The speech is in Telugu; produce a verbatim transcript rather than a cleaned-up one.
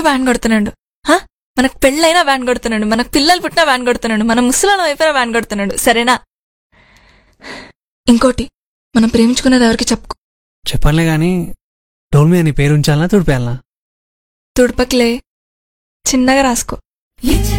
ఎప్పుడు వ్యాన్ కొడుతున్నాడు. మనకు పెళ్ళైనా వ్యాన్ కొడుతున్నాడు, మనకు పిల్లలు పుట్టినా వ్యాన్ కొడుతున్నాడు, మన ముసలాలం అయిపోయినా వ్యాన్ కొడుతున్నాడు. సరేనా? ఇంకోటి, మనం ప్రేమించుకున్నది ఎవరికి చెప్పుకో. చెప్పనులే గాని డోల్ మీద నీ పేరు ఉంచాలనా తుడిపేయాలనా? తుడపకిలే, చిన్నగా రాసుకో.